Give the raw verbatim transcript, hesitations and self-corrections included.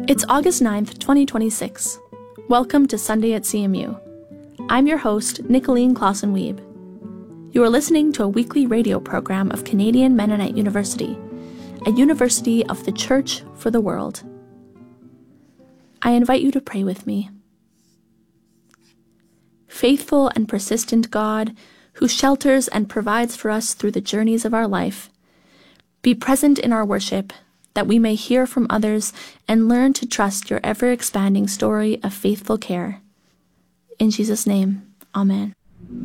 It's August ninth, twenty twenty-six. Welcome to Sunday at C M U. I'm your host, Nicolene Clausen-Wiebe. You are listening to a weekly radio program of Canadian Mennonite University, a university of the Church for the world. I invite you to pray with me. Faithful and persistent God, who shelters and provides for us through the journeys of our life, be present in our worship, that we may hear from others and learn to trust your ever-expanding story of faithful care. In Jesus' name, Amen.